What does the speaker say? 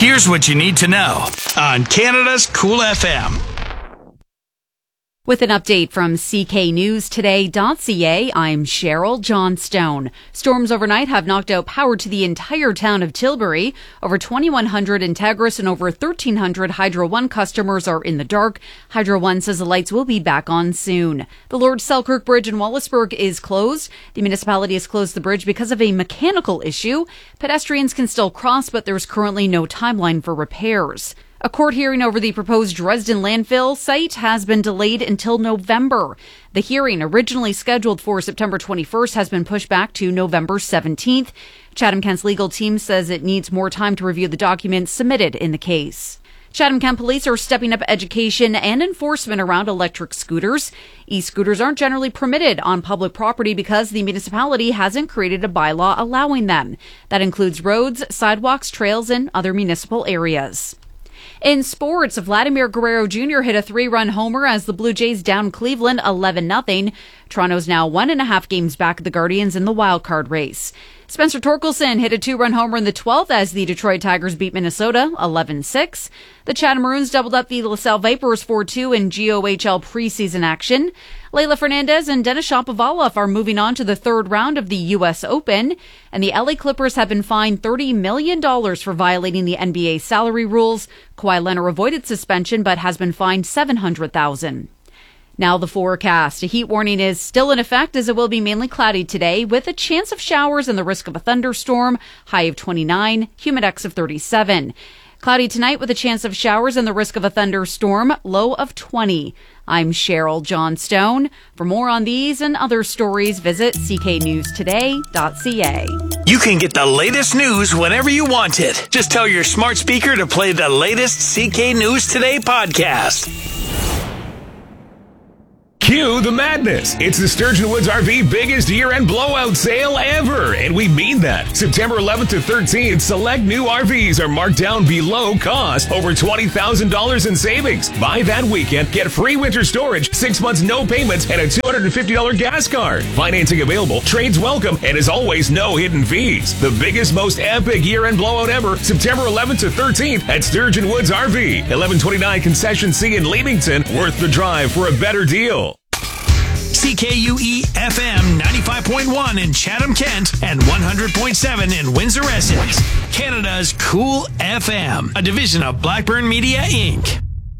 Here's what you need to know on Canada's Cool FM. With an update from CKNewsToday.ca, I'm Cheryl Johnstone. Storms overnight have knocked out power to the entire town of Tilbury. Over 2,100 Integris and over 1,300 Hydro One customers are in the dark. Hydro One says the lights will be back on soon. The Lord Selkirk Bridge in Wallaceburg is closed. The municipality has closed the bridge because of a mechanical issue. Pedestrians can still cross, but there's currently no timeline for repairs. A court hearing over the proposed Dresden landfill site has been delayed until November. The hearing, originally scheduled for September 21st, has been pushed back to November 17th. Chatham-Kent's legal team says it needs more time to review the documents submitted in the case. Chatham-Kent police are stepping up education and enforcement around electric scooters. E-scooters aren't generally permitted on public property because the municipality hasn't created a bylaw allowing them. That includes roads, sidewalks, trails, and other municipal areas. In sports, Vladimir Guerrero Jr. hit a 3-run homer as the Blue Jays down Cleveland 11-0. Toronto's now 1.5 games back of the Guardians in the wildcard race. Spencer Torkelson hit a 2-run homer in the 12th as the Detroit Tigers beat Minnesota 11-6. The Chatham Maroons doubled up the LaSalle Vipers 4-2 in GOHL preseason action. Leylah Fernandez and Denis Shapovalov are moving on to the third round of the U.S. Open. And the LA Clippers have been fined $30 million for violating the NBA salary rules. Kawhi Leonard avoided suspension but has been fined $700,000. Now the forecast. A heat warning is still in effect as it will be mainly cloudy today with a chance of showers and the risk of a thunderstorm. High of 29, humidex of 37. Cloudy tonight with a chance of showers and the risk of a thunderstorm. Low of 20. I'm Cheryl Johnstone. For more on these and other stories, visit cknewstoday.ca. You can get the latest news whenever you want it. Just tell your smart speaker to play the latest CK News Today podcast. Cue the madness. It's the Sturgeon Woods RV biggest year-end blowout sale ever, and we mean that. September 11th to 13th, select new RVs are marked down below cost, over $20,000 in savings. Buy that weekend, get free winter storage, 6 months no payments, and a $250 gas card. Financing available, trades welcome, and as always, no hidden fees. The biggest, most epic year-end blowout ever, September 11th to 13th at Sturgeon Woods RV, 1129 Concession C in Leamington. Worth the drive for a better deal. CKUE FM 95.1 in Chatham-Kent and 100.7 in Windsor, Essex. Canada's Cool FM, a division of Blackburn Media, Inc.